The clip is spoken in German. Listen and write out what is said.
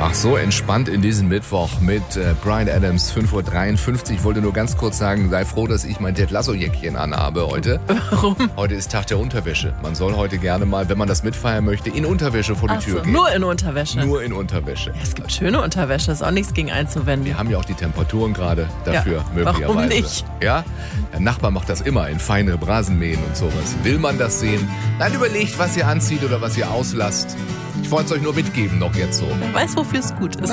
Ach so, entspannt in diesem Mittwoch mit Bryan Adams, 5:53 Uhr. Ich wollte nur ganz kurz sagen, sei froh, dass ich mein Ted Lasso-Jäckchen anhabe heute. Warum? Heute ist Tag der Unterwäsche. Man soll heute gerne mal, wenn man das mitfeiern möchte, in Unterwäsche vor die Tür gehen. Nur in Unterwäsche? Nur in Unterwäsche. Ja, es gibt schöne Unterwäsche, ist auch nichts gegen einzuwenden. Wir haben ja auch die Temperaturen gerade dafür, möglicherweise. Warum nicht? Ja? Der Nachbar macht das immer in feine Rasenmähen und sowas. Will man das sehen? Dann überlegt, was ihr anzieht oder was ihr auslasst. Ich wollte es euch nur mitgeben, noch jetzt so. Wer weiß, wofür es gut ist.